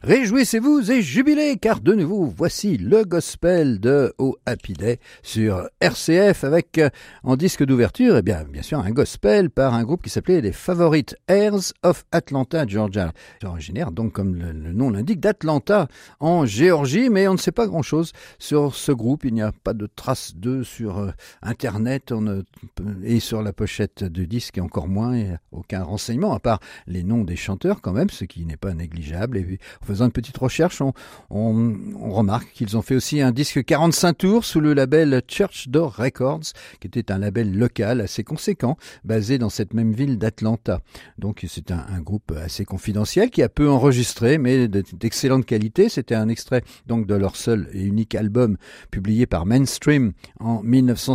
Réjouissez-vous et jubilez, car de nouveau, voici le gospel de Oh Happy Day sur RCF avec, en disque d'ouverture, bien sûr, un gospel par un groupe qui s'appelait les Favorite Heirs of Atlanta, Georgia. C'est originaire, donc, comme le nom l'indique, d'Atlanta, en Géorgie, mais on ne sait pas grand-chose sur ce groupe. Il n'y a pas de traces d'eux sur Internet et sur la pochette du disque, et encore moins, il n'y a aucun renseignement, à part les noms des chanteurs quand même, ce qui n'est pas négligeable. Et puis, en faisant une petite recherche, on remarque qu'ils ont fait aussi un disque 45 tours sous le label Church Door Records, qui était un label local assez conséquent, basé dans cette même ville d'Atlanta. Donc c'est un groupe assez confidentiel qui a peu enregistré, mais d'excellente qualité. C'était un extrait donc de leur seul et unique album publié par Mainstream en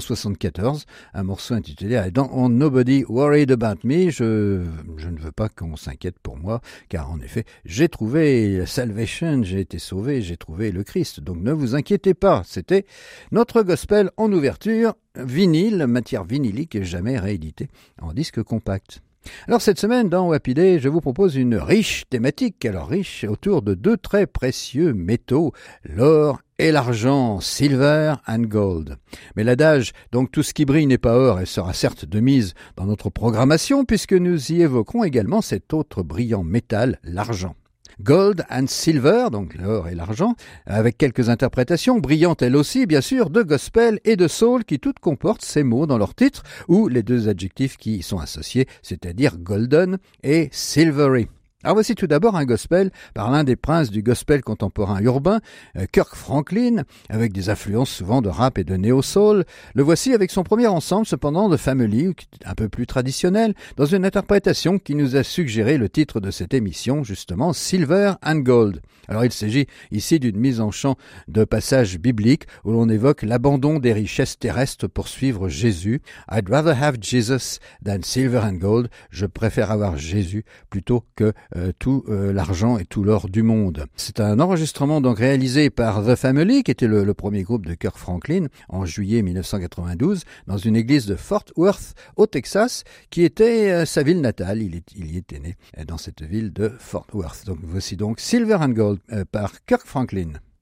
1974, un morceau intitulé I Don't Want Nobody Worried About Me. Je ne veux pas qu'on s'inquiète pour moi, car en effet, j'ai trouvé Salvation, j'ai été sauvé, j'ai trouvé le Christ. Donc ne vous inquiétez pas, c'était notre gospel en ouverture, vinyle, matière vinylique, jamais réédité en disque compact. Alors cette semaine dans Happy Day, je vous propose une riche thématique, alors riche autour de deux très précieux métaux, l'or et l'argent, silver and gold. Mais l'adage, donc tout ce qui brille n'est pas or, et sera certes de mise dans notre programmation, puisque nous y évoquerons également cet autre brillant métal, l'argent. Gold and Silver, donc l'or et l'argent, avec quelques interprétations brillantes elles aussi, bien sûr, de gospel et de soul qui toutes comportent ces mots dans leur titre, ou les deux adjectifs qui y sont associés, c'est-à-dire golden et silvery. Alors voici tout d'abord un gospel par l'un des princes du gospel contemporain urbain, Kirk Franklin, avec des influences souvent de rap et de néo-soul. Le voici avec son premier ensemble, cependant, de Family, un peu plus traditionnel, dans une interprétation qui nous a suggéré le titre de cette émission, justement, Silver and Gold. Alors il s'agit ici d'une mise en chant de passages bibliques où l'on évoque l'abandon des richesses terrestres pour suivre Jésus. I'd rather have Jesus than silver and gold. Je préfère avoir Jésus plutôt que tout l'argent et tout l'or du monde. C'est un enregistrement donc réalisé par The Family, qui était le premier groupe de Kirk Franklin, en juillet 1992, dans une église de Fort Worth, au Texas, qui était sa ville natale. Il y était né dans cette ville de Fort Worth. Donc voici donc Silver and Gold par Kirk Franklin.